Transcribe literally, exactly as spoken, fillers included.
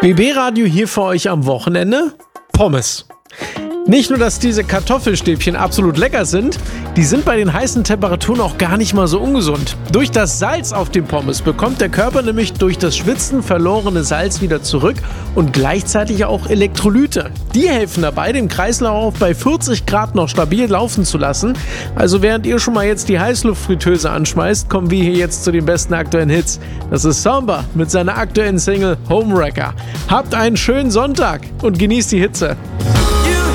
B B-Radio hier für euch am Wochenende. Pommes. Nicht nur, dass diese Kartoffelstäbchen absolut lecker sind, die sind bei den heißen Temperaturen auch gar nicht mal so ungesund. Durch das Salz auf den Pommes bekommt der Körper nämlich durch das Schwitzen verlorene Salz wieder zurück und gleichzeitig auch Elektrolyte. Die helfen dabei, den Kreislauf bei vierzig Grad noch stabil laufen zu lassen. Also während ihr schon mal jetzt die Heißluftfritteuse anschmeißt, kommen wir hier jetzt zu den besten aktuellen Hits. Das ist Samba mit seiner aktuellen Single Homewrecker. Habt einen schönen Sonntag und genießt die Hitze.